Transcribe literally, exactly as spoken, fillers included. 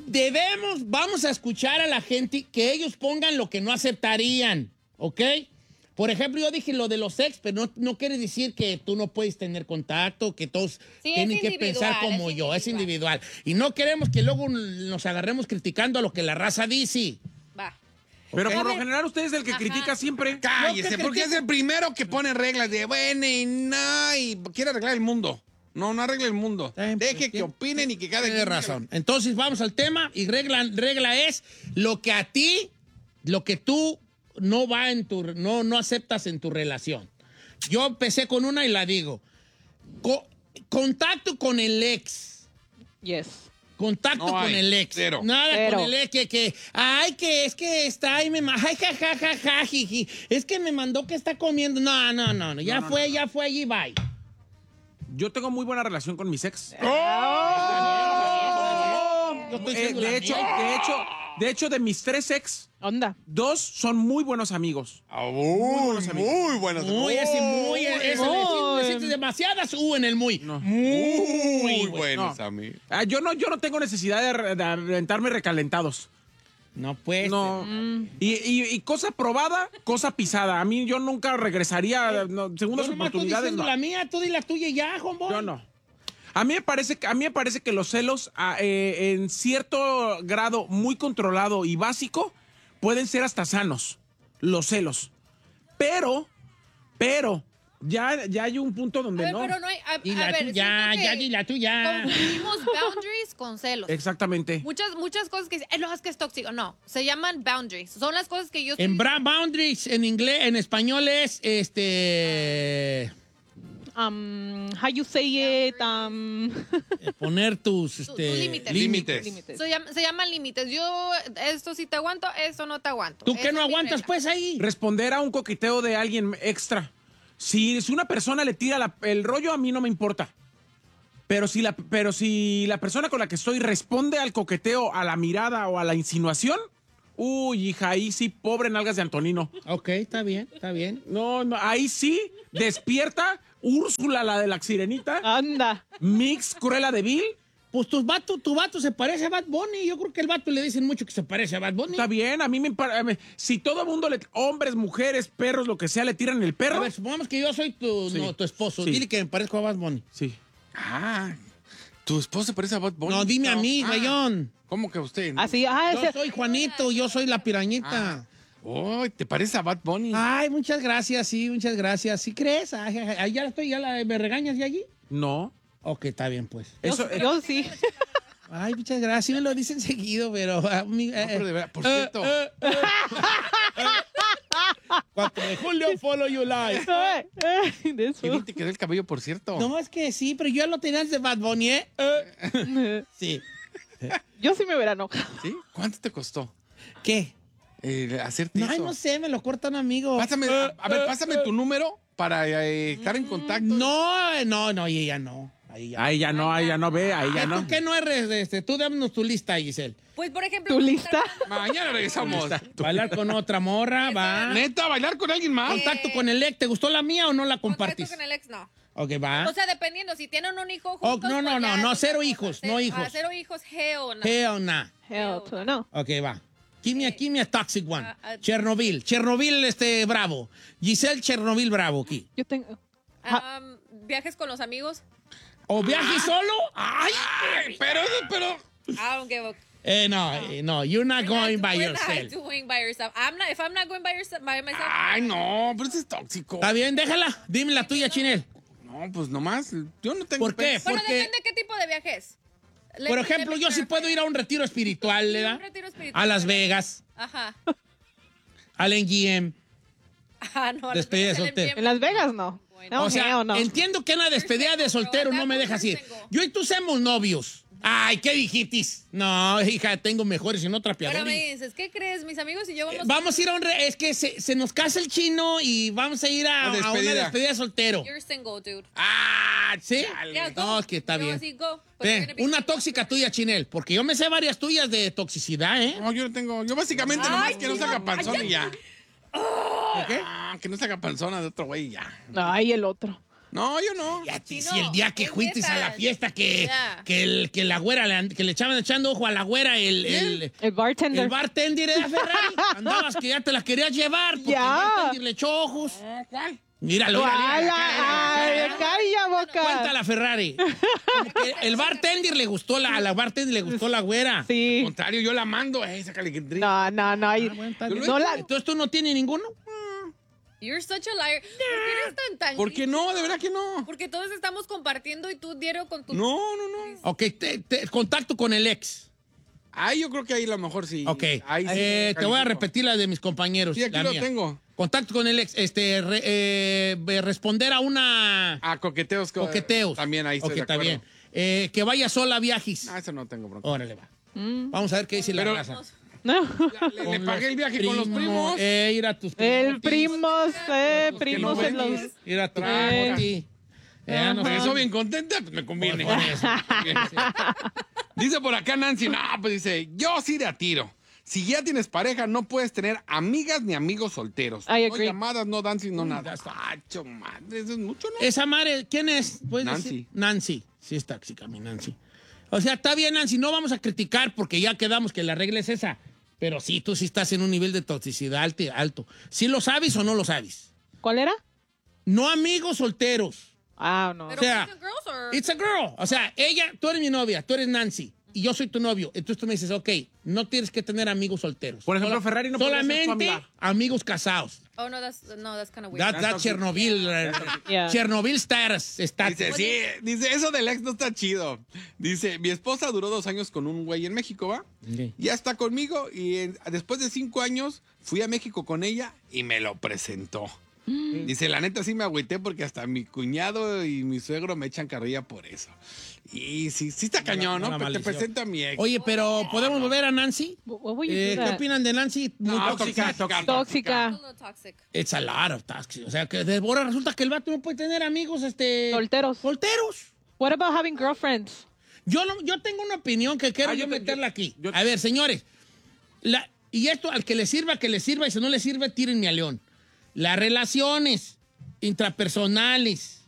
debemos, vamos a escuchar a la gente que ellos pongan lo que no aceptarían, ¿ok? Por ejemplo, yo dije lo de los ex, pero no, no quiere decir que tú no puedes tener contacto, que todos Sí, tienen es que pensar como es yo, es individual. Y no queremos que luego nos agarremos criticando a lo que la raza dice. Va. Pero ¿Ok? por lo general usted es el que Ajá. critica siempre. Cállese, ¿qué porque es critico? el primero que pone reglas de bueno y no, y quiere arreglar el mundo. No, no arregle el mundo. Está bien, pues, Deje que tiene- opinen y que cada Tienes quien diga- razón. Entonces vamos al tema y regla, regla es lo que a ti, lo que tú no va en tu, no, no aceptas en tu relación. Yo empecé con una y la digo. Co- contacto con el ex. Yes. Contacto No con hay, el ex. cero. Nada Cero. con el ex que, que, ay, que es que está ahí, me ma- ay, ja, ja, ja, ja, jiji. Es que me mandó que está comiendo. No, no, no, no. Ya No, no, fue, no. ya fue allí, bye. Yo tengo muy buena relación con mis ex. Yo estoy Eh, diciendo la de hecho, mía. de hecho, de hecho, de mis tres ex, Onda. dos son muy buenos amigos. Ah, muy, buenos amigos. muy buenos. Muy, ese muy, ese le siento- le siento demasiadas U en el muy. No. Muy, Muy bueno. buenos No. a mí. Ah, yo no, yo no tengo necesidad de, re- de aventarme recalentados. No, pues. No. Y, y- y cosa probada, cosa pisada. A mí yo nunca regresaría no, segundas Yo nomás estoy oportunidades. diciendo No. la mía, tú di la tuya y ya, homeboy. Yo no. A mí me parece que a mí me parece que los celos ah, eh, en cierto grado muy controlado y básico pueden ser hasta sanos. Los celos. Pero, pero ya, ya hay un punto A donde ver, no. pero no hay. A, Y a la ver, tuya, siento ya que di la tuya. confundimos boundaries con celos. Exactamente. Muchas, muchas cosas que dicen, "Eh, no, es que es tóxico. No, se llaman boundaries. Son las cosas que yo... En estoy- bra boundaries, en inglés, en español es este. Um, how you say it? Um, Poner tus. tus Este, límites. Límites. límites. Se, llama- se llaman límites. Yo, esto sí te aguanto, esto no te aguanto. ¿Tú qué Esa no es mi aguantas, regla. pues, ahí? Responder a un coqueteo de alguien extra. Si, si una persona le tira la- el rollo, a mí no me importa. Pero si, la, pero si la persona con la que estoy responde al coqueteo, a la mirada o a la insinuación, uy, hija, ahí sí, pobre nalgas de Antonino. Ok, está bien, está bien. No, no, ahí sí, despierta Úrsula, la de la sirenita, Anda. Mix, Cruella de Vil. Pues tu vato, tu vato se parece a Bad Bunny. Yo creo que el vato le dicen mucho que se parece a Bad Bunny. Está bien, a mí me parece. Si todo mundo, le, hombres, mujeres, perros, lo que sea, le tiran el A perro. ver, supongamos que yo soy tu, Sí. no, tu esposo. Sí. Dile que me parezco a Bad Bunny. Sí. Ah, tu esposo se parece a Bad Bunny. No, dime a mí, Ah, güeyón. ¿Cómo que usted? Así, ah, Yo ese. soy Juanito, yo soy la pirañita. Oh, ¿te parece a Bad Bunny? Ay, muchas gracias, sí, muchas gracias. ¿Sí crees? Ay, ay, ay, ya estoy, ya la, me regañas de allí. No. Ok, está bien, pues. Yo, Eso, eh, yo sí. Ay, muchas gracias. Sí me lo dicen seguido, pero... ah, mi- No, eh, pero de verdad, por eh, cierto. eh, eh. cuatro de julio, follow you live. Ay, ay, de Qué eso. bien te quedó el cabello, por cierto. No, es que sí, pero yo ya lo tenía antes de Bad Bunny, ¿eh? Eh, Sí. Yo sí me hubiera enojado. ¿Sí? ¿Cuánto te costó ¿Qué? eh, hacerte No, ay, eso? no sé, me lo corta un amigo. Pásame, a, a ver, pásame tu número para eh, estar en contacto. No, eh, no, no, y ella no. Ahí ya. ahí ya no, ahí ya no ve, ahí ya ¿Tú no. qué no eres? Este, tú dámonos tu lista, Giselle. Pues, por ejemplo... ¿Tu lista? Mañana regresamos. Bailar con otra morra, va. Neta, bailar con alguien más. Contacto con el ex. ¿Te gustó la mía o no la Contacto compartís? con el ex, no. Ok, va. O sea, dependiendo, si tienen un hijo Oh, juntos... no, no, pues no, ya no, es cero otra hijos, cosa. no Ah, hijos. cero hijos, hell no. Hell nah. Hell to no. Ok, va. Give me, a- give me a toxic one. Ah, ah. Chernobyl. Chernobyl, este, bravo. Giselle Chernobyl, bravo, aquí. Yo tengo. Um, viajes con los amigos. ¿O viaje solo? Ay. Ay, pero, pero. I don't give a... Eh, no, eh, no. You're not going by We're yourself. not going by yourself. I'm not, if I'm not going by, yourself, by myself... Ay, no, pero eso es tóxico. Está bien, déjala. Dime la tuya, Chinel. No, pues nomás. Yo no tengo. ¿Por qué? pex. Bueno, porque- depende qué tipo de viajes. Let Por me- ejemplo, let me yo sí clarify. puedo ir a un retiro espiritual, Sí, ¿verdad? un retiro espiritual. A Las Vegas, Ajá. al N G M. Ah, no. a Las Despedida de Vegas, el soltero. M G M. En Las Vegas no. No, O sea, hell no. entiendo que en la despedida de soltero no me dejas ir. Yo y tú somos novios. Ay, ¿qué dijitis? No, hija, tengo mejores y no Pero trapeadores. me dices, ¿qué crees? Mis amigos y yo vamos... Vamos a ir a un... re- Es que se, se nos casa el chino y vamos a ir a, A a una despedida. despedida de soltero. You're single, dude. Ah, ¿sí? Yeah, go. No, es que está No, bien. así, go. But Ve, you're gonna be una single. tóxica tuya, Chinel, porque yo me sé varias tuyas de toxicidad, ¿eh? No, yo no tengo. Yo básicamente Ay, nomás que no se haga chino, panzona y ya. ¿Por qué? Ah, que no se haga panzona de otro güey y ya. Ay, el otro. No, yo no. Ya, si, Sí, si no, el día que es fuiste neta. a la fiesta que, Ya. que, el, que la güera, le, que le echaban echando ojo a la güera, el, el, El bartender. el bartender era Ferrari. Andabas que ya te la querías llevar porque Ya. el bartender le echó ojos. ¿Cuál? Míralo, mira, mira, ¡Ala! la cara, ¡Ay, la cara. calla boca! Cuenta la Ferrari. Como que el bartender le gustó la, a la bartender le gustó la güera. Al Sí. contrario, yo la mando. Eh, sácale que No, no, no. y- Ah, bueno, está Yo bien. lo no la- Entonces tú no tienes ninguno. You're such a liar. ¿Por qué eres tan tan? ¿Por qué no? De verdad que no. Porque todos estamos compartiendo y tú diario con tu... No, no, no. Ok, te- te- contacto con el ex. Ahí yo creo que ahí a lo mejor sí. Ok. Ahí sí Eh, te voy a califico. repetir la de mis compañeros. Sí, aquí la lo mía. tengo. Contacto con el ex. Este, re- eh, eh, responder a una. Ah, coqueteos. co- Coqueteos. También ahí estoy Ok, de está acuerdo. bien. Eh, que vaya sola a viajes. Ah, eso no tengo bronca. Órale, va. Vamos a ver qué dice Pero- la raza. No. Le, le pagué el viaje con los primos. Eh, ir a tus El primos, eh, no primos en ven. los... Ir a tu Eh. primo. Eh, no Por sé. eso bien contenta, pues me conviene. Por eso. Dice por acá Nancy, no, pues dice, yo sí de a tiro. Si ya tienes pareja, no puedes tener amigas ni amigos solteros. I No agree. llamadas, no dancing, no nada. Tacho, madre, eso es mucho, ¿no? Esa madre, ¿quién es? ¿Puedes Nancy. decir? Nancy. Sí, es tóxica, mi Nancy. O sea, está bien, Nancy, no vamos a criticar porque ya quedamos que la regla es esa. Pero sí, tú sí estás en un nivel de toxicidad alto. alto. ¿Sí lo sabes o no lo sabes? ¿Cuál era? No amigos solteros. Ah, no. Pero O sea, boys and girls or- It's a girl. O sea, ella, tú eres mi novia, tú eres Nancy y yo soy tu novio. Entonces tú me dices, ok, no tienes que tener amigos solteros. Por ejemplo, Ferrari no podría ser tu Solamente amiga. amigos casados. Oh, no, that's, no, that's kind of weird. That, that Chernobyl. eh, Yeah. Chernobyl status. status. Dice, sí, dice, eso del ex no está chido. Dice, mi esposa duró dos años con un güey en México, ¿va? Ok. Ya está conmigo y en- después de cinco años fui a México con ella y me lo presentó. Dice, la neta sí me agüité porque hasta mi cuñado y mi suegro me echan carrilla por eso. Y sí, sí está cañón, no ¿no? la Pero te maldición. presento a mi ex. Oye, pero ¿podemos volver a Nancy? What would you Eh, do ¿Qué that? opinan de Nancy? Muy No, tóxica. tóxica, Tóxica. A little toxic. It's a lot of toxic. O sea, que de ahora resulta que el vato no puede tener amigos, este... Solteros. Solteros. What about having girlfriends? Yo, no- yo tengo una opinión que quiero Ah, yo yo te- meterla yo- aquí. yo- A ver, señores. la- y esto, al que le sirva, que le sirva. Y si no le sirve, tírenme a león. Las relaciones intrapersonales